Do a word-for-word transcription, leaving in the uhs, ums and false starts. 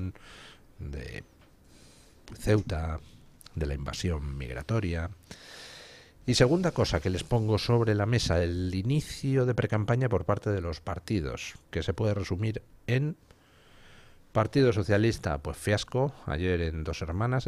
León, de Ceuta, de la invasión migratoria. Y segunda cosa que les pongo sobre la mesa, el inicio de precampaña por parte de los partidos, que se puede resumir en Partido Socialista, pues fiasco, ayer en Dos Hermanas,